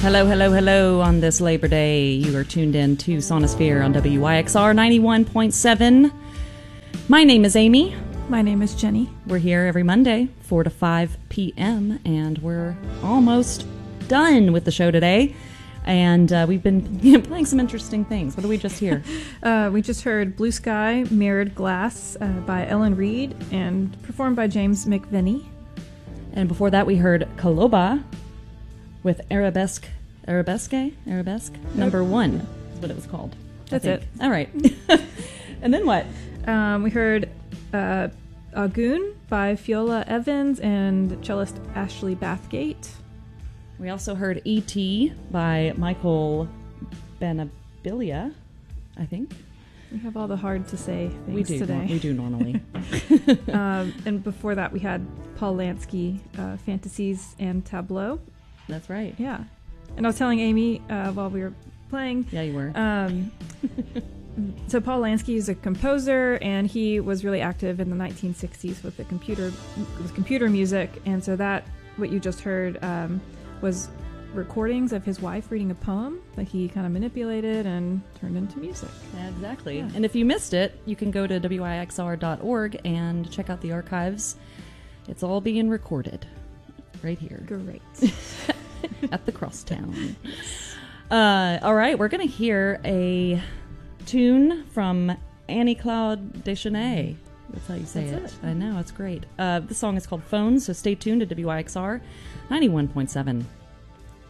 Hello, hello, hello on this Labor Day. You are tuned in to Sonosphere on WYXR 91.7. My name is Amy. My name is Jenny. We're here every Monday, 4 to 5 p.m., and we're almost done with the show today. And we've been playing some interesting things. What did we just hear? We just heard Blue Sky, Mirrored Glass by Ellen Reed and performed by James McVinney. And before that, we heard Koloba with Arabesque number 1 is what it was called. That's it. All right. And then what? We heard Agoon by Fiola Evans and cellist Ashley Bathgate. We also heard E.T. by Michael Benabilia, I think. We have all the hard to say things today. We do normally. And before that, we had Paul Lansky, Fantasies and Tableau. That's right. Yeah. And I was telling Amy while we were playing. Yeah, you were. So Paul Lansky is a composer, and he was really active in the 1960s with computer music. And so that, what you just heard, was recordings of his wife reading a poem that he kind of manipulated and turned into music. Yeah, exactly. Yeah. And if you missed it, you can go to wyxr.org and check out the archives. It's all being recorded right here. Great. At the Crosstown. All right, we're going to hear a tune from Annie Claude Deschanel. That's how you say That's it. I know, it's great. The song is called Phones, so stay tuned to WYXR 91.7.